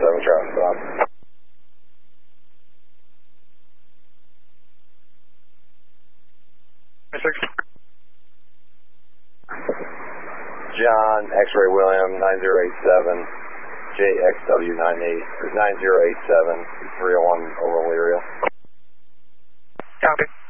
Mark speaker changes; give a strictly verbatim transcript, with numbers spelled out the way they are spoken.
Speaker 1: seven, traffic stop.
Speaker 2: six.
Speaker 1: John, X-Ray William, nine zero eight seven, J X W nine eight, nine zero eight seven, three oh one over Elyria.
Speaker 2: Copy.